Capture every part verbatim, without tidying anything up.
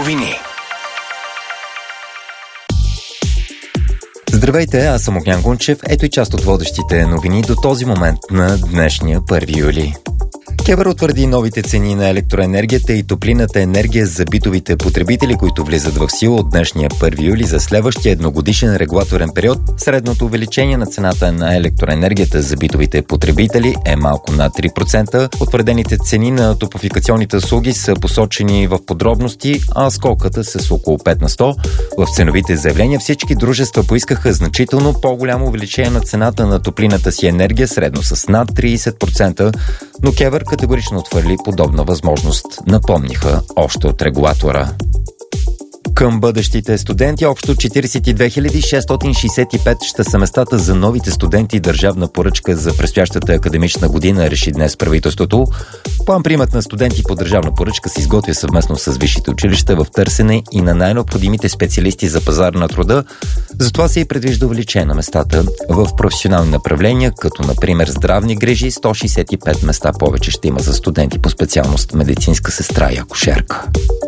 новини. Здравейте, аз съм Огнян Гунчев. Ето и част от водещите новини до този момент на днешния първи юли. КЕВР утвърди новите цени на електроенергията и топлинната енергия за битовите потребители, които влизат в сила от днешния първи юли за следващия едногодишен регулаторен период. Средното увеличение на цената на електроенергията за битовите потребители е малко над три процента. Утвърдените цени на топлофикационните услуги са посочени в подробности, а скоката с около пет на сто. В ценовите заявления всички дружества поискаха значително по-голямо увеличение на цената на топлинната си енергия, средно с над трийсет процента, но КЕВР категорично отвърли подобна възможност, напомниха още от регулатора. Към бъдещите студенти общо четирийсет и две хиляди шестстотин шейсет и пет ще са местата за новите студенти. Държавна поръчка за предстоящата академична година реши днес правителството. План-приемът на студенти по държавна поръчка се изготвя съвместно с висшите училища в търсене и на най-необходимите специалисти за пазара на труда. Затова се и предвижда увеличение на местата в професионални направления, като например здравни грижи. сто шейсет и пет места повече ще има за студенти по специалност медицинска сестра и акушерка.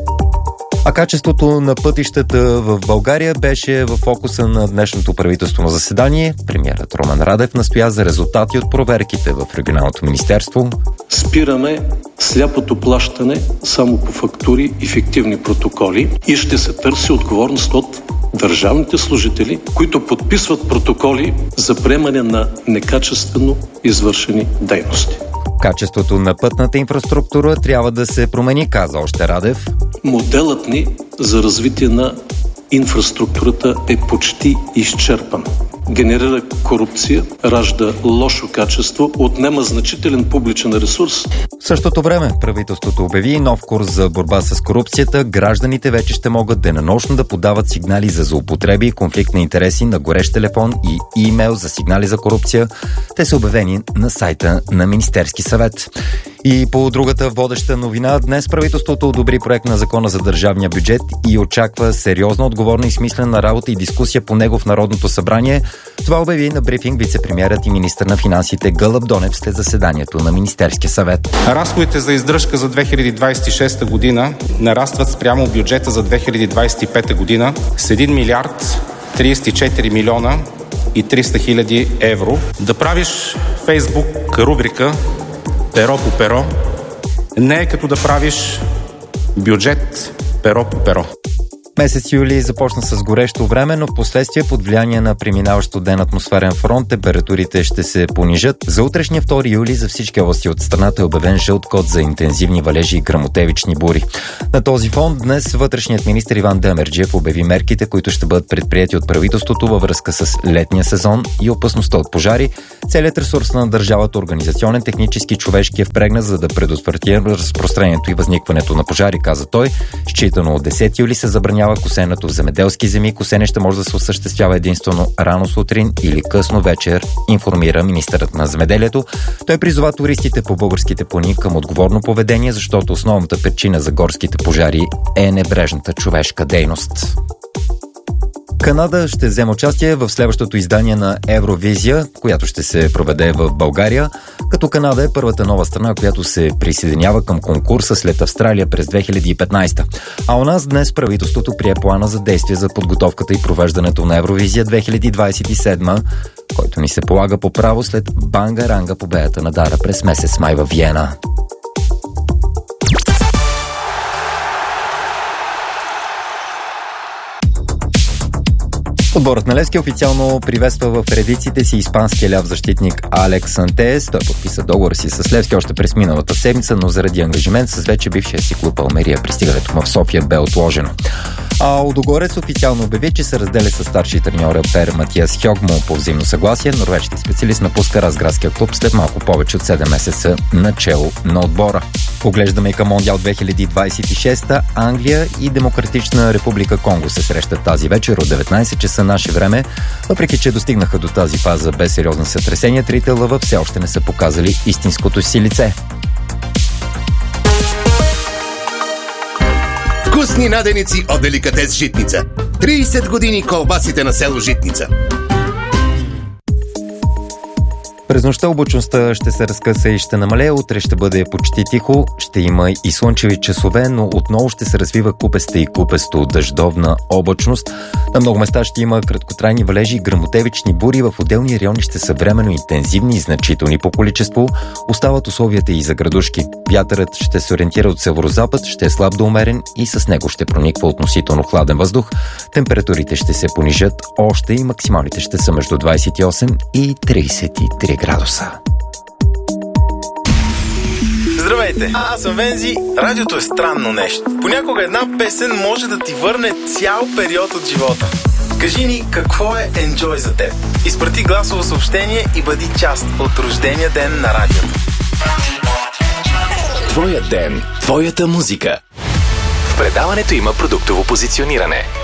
А качеството на пътищата в България беше в фокуса на днешното правителствено заседание. Премиерът Румен Радев настоя за резултати от проверките в регионалното министерство. Спираме сляпото плащане само по фактури и фиктивни протоколи и ще се търси отговорност от държавните служители, които подписват протоколи за приемане на некачествено извършени дейности. Качеството на пътната инфраструктура трябва да се промени, каза още Радев. Моделът ни за развитие на инфраструктурата е почти изчерпан. Генерира корупция, ражда лошо качество, отнема значителен публичен ресурс. В същото време правителството обяви нов курс за борба с корупцията. Гражданите вече ще могат денонощно да подават сигнали за злоупотреби и конфликт на интереси на горещ телефон и имейл за сигнали за корупция. Те са обявени на сайта на Министерски съвет. И по другата водеща новина, днес правителството одобри проект на закона за държавния бюджет и очаква сериозна, отговорна и смислена работа и дискусия по него в Народното събрание. Това обяви на брифинг вицепремиерът и министър на финансите Гълъб Донев след заседанието на Министерския съвет. Разходите за издръжка за две хиляди двадесет и шеста година нарастват спрямо бюджета за две хиляди двадесет и пета година с един милиард тридесет и четири милиона и триста хиляди евро. Да правиш Фейсбук рубрика перо по перо не е като да правиш бюджет перо по перо. Месец юли започна с горещо време, но в последствие под влияние на преминаващ студен атмосферен фронт температурите ще се понижат. За утрешния втори юли за всички области от страната е обявен жълт код за интензивни валежи и гръмотевични бури. На този фон днес вътрешният министър Иван Демерджиев обяви мерките, които ще бъдат предприяти от правителството във връзка с летния сезон и опасността от пожари. Целият ресурс на държавата, организационен, технически, човешки е впрегнат, за да предотврати разпространението и възникването на пожари, каза той. Считано от десети юли се забранява косенето в земеделски земи. Косене ще може да се осъществява единствено рано сутрин или късно вечер, информира министърът на земеделието. Той призова туристите по българските планини към отговорно поведение, защото основната причина за горските пожари е небрежната човешка дейност. Канада ще вземе участие в следващото издание на Евровизия, която ще се проведе в България, като Канада е първата нова страна, която се присъединява към конкурса след Австралия през две хиляди и петнадесета. А у нас днес правителството прие плана за действие за подготовката и провеждането на Евровизия две хиляди двадесет и седма, който ни се полага по право след банга-ранга победата на Дара през месец май във Виена. Отборът на Левски официално приветства в редиците си испанския ляв защитник Алекс Сантес. Той подписа договора си с Левски още през миналата седмица, но заради ангажимент с вече бившия си клуб Алмерия пристигането му в София бе отложено. А Лудогорец официално обяви, че се разделя с старши треньора Пер Матиас Хьогмо по взаимно съгласие. Норвежки специалист напуска Разградския клуб след малко повече от седем месеца начело на отбора. Поглеждаме и към Мондиал две хиляди двадесет и шеста. Англия и Демократична република Конго се срещат тази вечер от деветнадесет часа наше време. Въпреки че достигнаха до тази фаза без сериозни сътресения, трите лъва все още не са показали истинското си лице. Вкусни наденици от Деликатес Житница. тридесет години колбасите на село Житница. През нощта облачността ще се разкъса и ще намалее, утре ще бъде почти тихо, ще има и слънчеви часове, но отново ще се развива купеста и купесто дъждовна облачност. На много места ще има краткотрайни валежи и гръмотевични бури, в отделни райони ще са временно интензивни и значителни по количество. Остават условията и за градушки. Вятърът ще се ориентира от северозапад, ще е слаб до умерен и с него ще прониква относително хладен въздух. Температурите ще се понижат още и максималните ще са между двадесет и осем и тридесет и три градуса. Здравейте, аз съм Вензи. Радиото е странно нещо. Понякога една песен може да ти върне цял период от живота. Кажи ни какво е Enjoy за теб. Изпрати гласово съобщение и бъди част от рождения ден на радиото. Твоя ден, твоята музика. В предаването има продуктово позициониране.